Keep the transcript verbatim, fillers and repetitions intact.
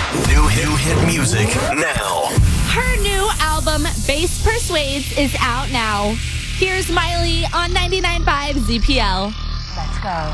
New hit, new hit music now. Her new album, Bass Persuades, is out now. Here's Miley on ninety-nine point five Z P L. Let's go.